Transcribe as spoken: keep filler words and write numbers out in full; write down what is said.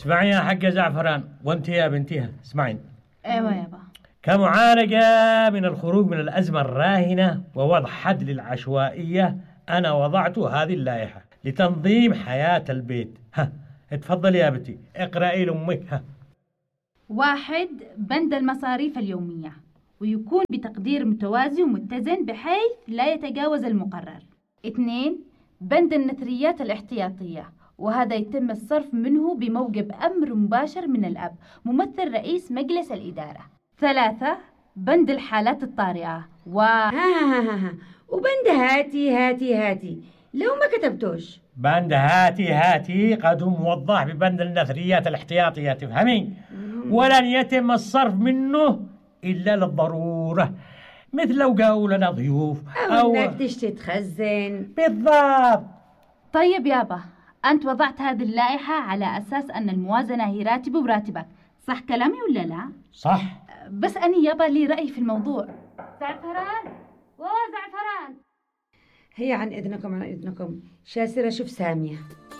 اسمعي يا حق زعفران، وانت يا بنتيها اسمعين. ايوه يابا. كمعالجة من الخروج من الأزمة الراهنة ووضع حد للعشوائية، أنا وضعت هذه اللائحة لتنظيم حياة البيت. ها اتفضلي يا بنتي اقرأي لأمك. ها. واحد، بند المصاريف اليومية، ويكون بتقدير متوازي ومتزن بحيث لا يتجاوز المقرر. اثنين، بند النثريات الاحتياطية، وهذا يتم الصرف منه بموجب أمر مباشر من الأب ممثل رئيس مجلس الإدارة. ثلاثة، بند الحالات الطارئة و ها ها ها ها وبند هاتي هاتي هاتي لو ما كتبتوش. بند هاتي هاتي قد موضح ببند النثريات الاحتياطية، تفهمين؟ ولن يتم الصرف منه إلا للضرورة، مثل لو قالوا لنا ضيوف أو, أو إنك تشتي تخزن. بالضبط. طيب يابا، أنت وضعت هذه اللائحة على أساس أن الموازنة هي راتبي وراتبك، صح كلامي ولا لا؟ صح. بس أنا يابا لي رأي في الموضوع. زعفران وزعفران، هي عن إذنكم عن إذنكم شاسرة شوف سامية.